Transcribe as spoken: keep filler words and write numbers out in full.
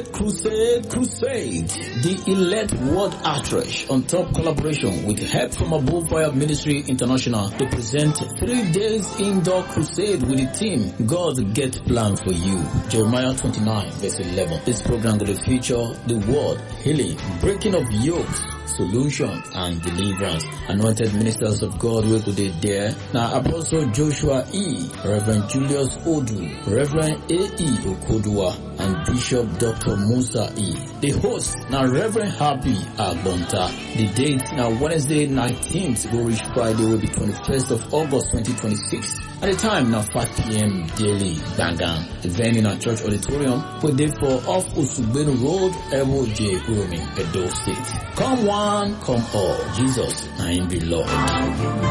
Crusade, crusade, crusade. The Elect World Outreach on top collaboration with help from Above Fire Ministry International to present three days indoor crusade with the team God Get Plan for You. Jeremiah twenty-nine verse eleven. This program will feature the word, healing, breaking of yokes, solutions and deliverance. Anointed ministers of God will go there. Now Apostle Joshua E, Reverend Julius Odu, Reverend A E Okodua, and Bishop Doctor Musa E. The host now Reverend Happy Agbonta. The date now Wednesday nineteenth, go reach Friday will be twenty-first of August twenty twenty-six. At the time now five p.m. daily bangam. The venue in our church auditorium will be for off Usubenu Road, Ewo J. Uromi, Edo State. Come one, come all. Jesus, I am the Lord.